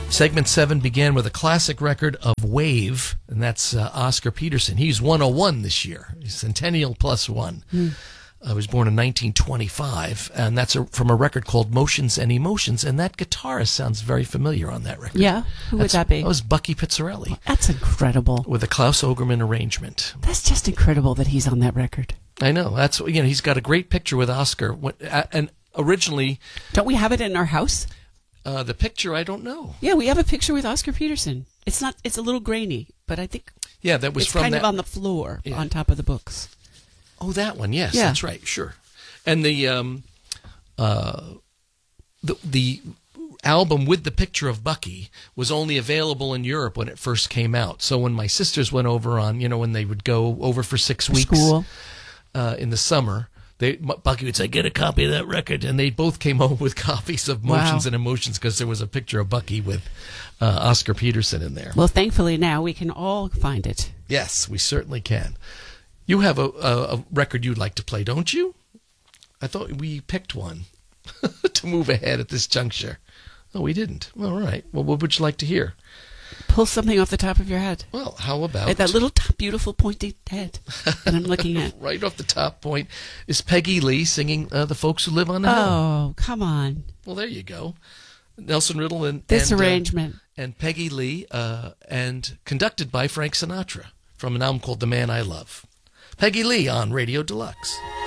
Segment 7 began with a classic record of Wave, and that's Oscar Peterson. He's 101 this year. He's Centennial plus one. He was born in 1925, and that's from a record called Motions and Emotions, and that guitarist sounds very familiar on that record. Yeah? Who would that be? That was Bucky Pizzarelli. That's incredible. With a Klaus Ogerman arrangement. That's just incredible that he's on that record. I know. That's, he's got a great picture with Oscar. And originally... Don't we have it in our house? The picture, I don't know. Yeah, we have a picture with Oscar Peterson. It's a little grainy, but I think that was it's from kind of on the floor, on top of the books. Oh, that one, yes, yeah. That's right, sure. And the album with the picture of Bucky was only available in Europe when it first came out. So when my sisters went over on, when they would go over for 6 weeks school in the summer, Bucky would say, "Get a copy of that record," and they both came home with copies of Motions and Emotions because there was a picture of Bucky with Oscar Peterson in there. Well, thankfully now we can all find it. Yes, we certainly can. You have a record you'd like to play, don't you? I thought we picked one to move ahead at this juncture. Oh, we didn't. All right. Well, what would you like to hear? Pull something off the top of your head. Well, how about... that little beautiful pointy head that I'm looking at. Right off the top point is Peggy Lee singing The Folks Who Live on the Hill. Oh, come on. Well, there you go. Nelson Riddle and arrangement. And Peggy Lee, and conducted by Frank Sinatra from an album called The Man I Love. Peggy Lee on Radio Deluxe.